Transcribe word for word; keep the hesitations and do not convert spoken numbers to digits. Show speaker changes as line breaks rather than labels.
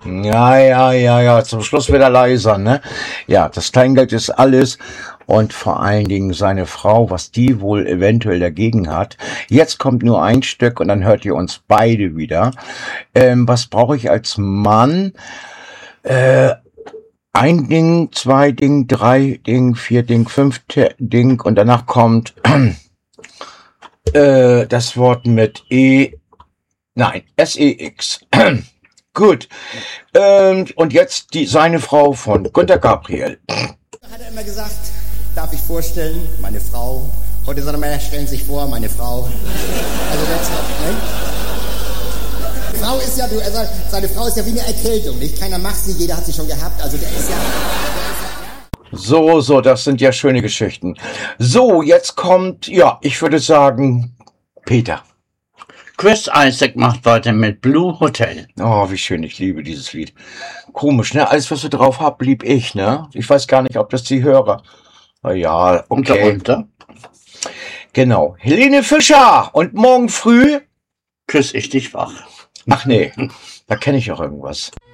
Ja, ja, ja, ja, zum Schluss wird er leiser, ne? Ja, das Kleingeld ist alles und vor allen Dingen seine Frau, was die wohl eventuell dagegen hat. Jetzt kommt nur ein Stück und dann hört ihr uns beide wieder. Ähm, was brauche ich als Mann? Äh, ein Ding, zwei Ding, drei Ding, vier Ding, fünf Te- Ding und danach kommt äh, das Wort mit E, nein, S E X. Gut. Ähm, und jetzt die, seine Frau von Günter Gabriel.
Hat er immer gesagt, darf ich vorstellen, meine Frau. Heute sagt er mal, stellen Sie sich vor, meine Frau. Also das, ne? Frau ist ja, du, er sagt, seine Frau ist ja wie eine Erkältung, nicht? Keiner macht sie, jeder hat sie schon gehabt. Also der ist ja...
So, so, das sind ja schöne Geschichten. So, jetzt kommt, ja, ich würde sagen, Peter.
Chris Isaak macht weiter mit Blue Hotel.
Oh, wie schön, ich liebe dieses Lied. Komisch, ne? Alles, was wir drauf haben, lieb ich, ne? Ich weiß gar nicht, ob das die Hörer... Na ja, okay.
Unter, unter.
Genau. Helene Fischer und morgen früh...
Küss ich dich wach.
Ach nee, da kenne ich auch irgendwas.